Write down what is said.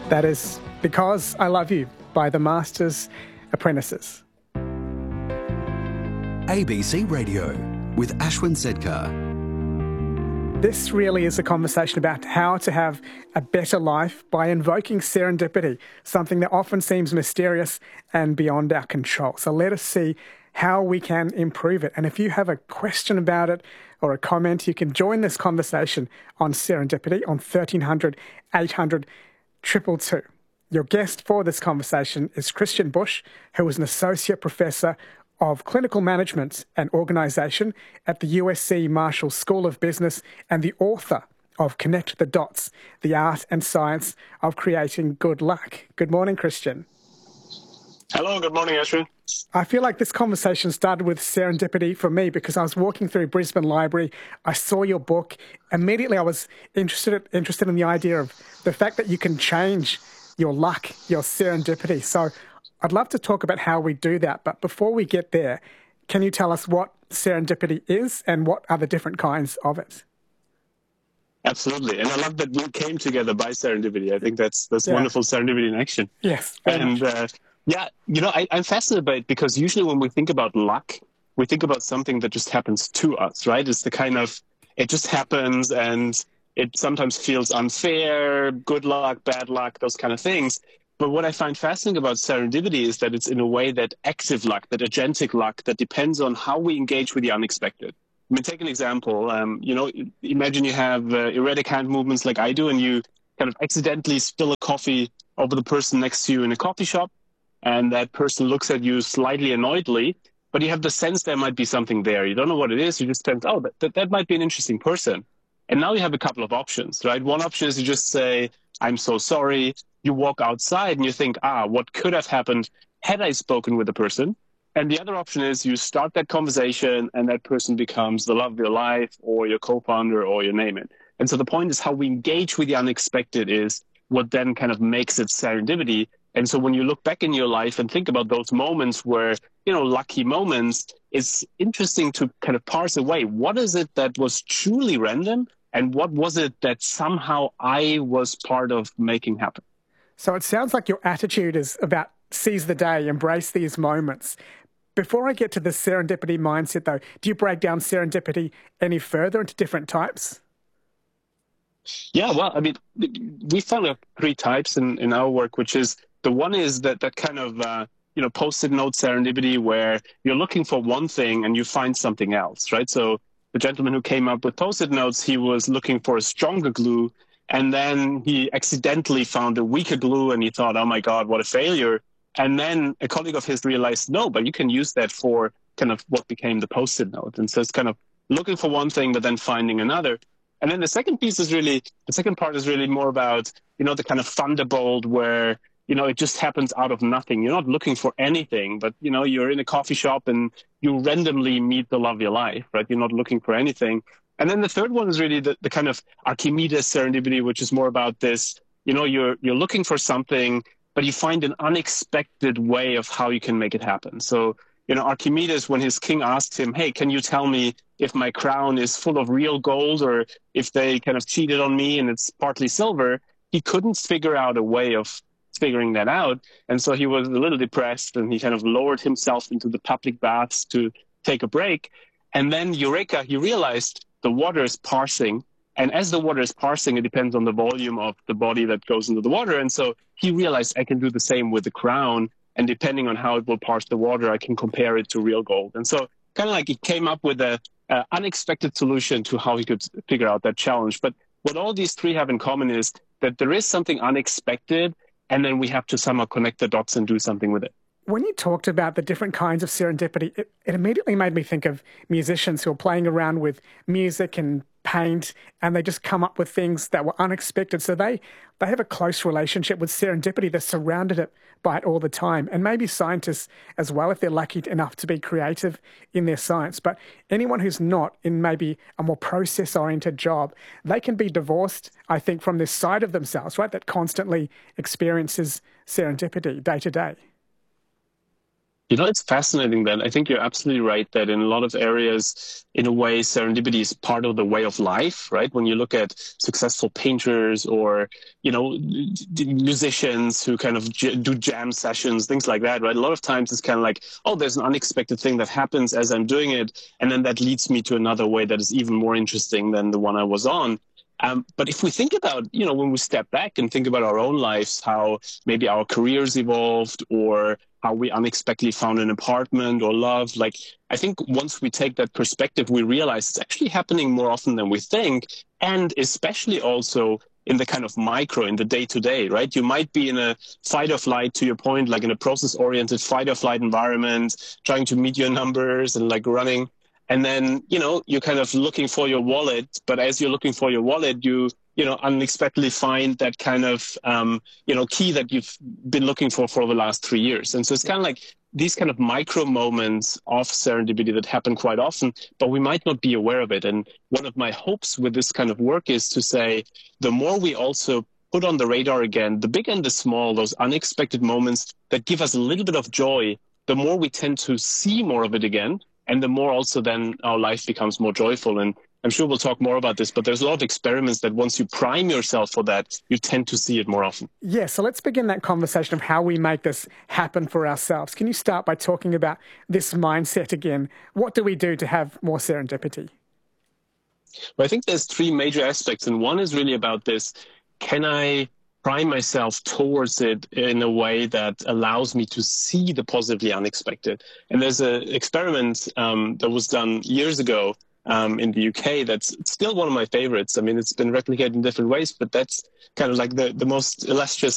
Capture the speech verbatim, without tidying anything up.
That is Because I Love You by the Masters Apprentices. A B C Radio with Ashwin Sedkar. This really is a conversation about how to have a better life by invoking serendipity, something that often seems mysterious and beyond our control. So let us see how we can improve it. And if you have a question about it or a comment, you can join this conversation on serendipity on thirteen hundred, eight hundred, two two two. Your guest for this conversation is Christian Busch, who is an associate professor of Clinical Management and Organisation at the U S C Marshall School of Business and the author of Connect the Dots, the art and science of creating good luck. Good morning, Christian. Hello, good morning, Ashwin. I feel like this conversation started with serendipity for me because I was walking through Brisbane Library. I saw your book. Immediately I was interested interested in the idea of the fact that you can change your luck, your serendipity. So I'd love to talk about how we do that. But before we get there, can you tell us what serendipity is and what are the different kinds of it? Absolutely. And I love that we came together by serendipity. I think that's that's Yeah. wonderful serendipity in action. Yes. And uh, yeah, you know, I, I'm fascinated by it because usually when we think about luck, we think about something that just happens to us, right? It's the kind of, it just happens and it sometimes feels unfair, good luck, bad luck, those kind of things. But what I find fascinating about serendipity is that it's in a way that active luck, that agentic luck, that depends on how we engage with the unexpected. I mean, take an example. Um, you know, imagine you have uh, erratic hand movements like I do, and you kind of accidentally spill a coffee over the person next to you in a coffee shop, and that person looks at you slightly annoyedly, but you have the sense there might be something there. You don't know what it is. You just sense, oh, that, that, that might be an interesting person. And now you have a couple of options, right? One option is you just say, I'm so sorry. You walk outside and you think, ah, what could have happened had I spoken with the person? And the other option is you start that conversation and that person becomes the love of your life or your co-founder or you name it. And so the point is how we engage with the unexpected is what then kind of makes it serendipity. And so when you look back in your life and think about those moments where, you know, lucky moments, it's interesting to kind of parse away. What is it that was truly random? And what was it that somehow I was part of making happen? So it sounds like your attitude is about seize the day, embrace these moments. Before I get to the serendipity mindset, though, do you break down serendipity any further into different types? Yeah, well, I mean, we found out three types in, in our work, which is the one is that, that kind of, uh, you know, post-it note serendipity where you're looking for one thing and you find something else, right? So the gentleman who came up with post-it notes, he was looking for a stronger glue. And then he accidentally found a weaker glue and he thought, oh my God, what a failure. And then a colleague of his realized, no, but you can use that for kind of what became the post-it note. And so it's kind of looking for one thing, but then finding another. And then the second piece is really, the second part is really more about, you know, the kind of thunderbolt where, you know, it just happens out of nothing. You're not looking for anything, but, you know, you're in a coffee shop and you randomly meet the love of your life, right? You're not looking for anything. And then the third one is really the, the kind of Archimedes serendipity, which is more about this, you know, you're you're looking for something, but you find an unexpected way of how you can make it happen. So, you know, Archimedes, when his king asked him, hey, can you tell me if my crown is full of real gold or if they kind of cheated on me and it's partly silver, he couldn't figure out a way of figuring that out. And so he was a little depressed and he kind of lowered himself into the public baths to take a break. And then, eureka, he realized the water is parsing. And as the water is parsing, it depends on the volume of the body that goes into the water. And so he realized I can do the same with the crown. And depending on how it will parse the water, I can compare it to real gold. And so kind of like he came up with an unexpected solution to how he could figure out that challenge. But what all these three have in common is that there is something unexpected, and then we have to somehow connect the dots and do something with it. When you talked about the different kinds of serendipity, it, it immediately made me think of musicians who are playing around with music and paint, and they just come up with things that were unexpected. So they, they have a close relationship with serendipity. They're surrounded it by it all the time. And maybe scientists as well, if they're lucky enough to be creative in their science. But anyone who's not in maybe a more process-oriented job, they can be divorced, I think, from this side of themselves, right, that constantly experiences serendipity day to day. You know, it's fascinating that I think you're absolutely right that in a lot of areas, in a way, serendipity is part of the way of life, right? When you look at successful painters or, you know, musicians who kind of j- do jam sessions, things like that, right? A lot of times it's kind of like, oh, there's an unexpected thing that happens as I'm doing it. And then that leads me to another way that is even more interesting than the one I was on. Um, but if we think about, you know, when we step back and think about our own lives, how maybe our careers evolved or how we unexpectedly found an apartment or love, like, I think once we take that perspective, we realize it's actually happening more often than we think. And especially also in the kind of micro, in the day to day, right? You might be in a fight or flight, to your point, like in a process oriented fight or flight environment, trying to meet your numbers and like running. And then, you know, you're kind of looking for your wallet, but as you're looking for your wallet, you, you know, unexpectedly find that kind of, um, you know, key that you've been looking for for the last three years. And so it's kind of like these kind of micro moments of serendipity that happen quite often, but we might not be aware of it. And one of my hopes with this kind of work is to say, the more we also put on the radar again, the big and the small, those unexpected moments that give us a little bit of joy, the more we tend to see more of it again. And the more also then our life becomes more joyful. And I'm sure we'll talk more about this, but there's a lot of experiments that once you prime yourself for that, you tend to see it more often. Yeah, so let's begin that conversation of how we make this happen for ourselves. Can you start by talking about this mindset again? What do we do to have more serendipity? Well, I think there's three major aspects. And one is really about this, can I prime myself towards it in a way that allows me to see the positively unexpected. And there's an experiment um, that was done years ago um, in the U K that's still one of my favorites. I mean, it's been replicated in different ways, but that's kind of like the, the most illustrious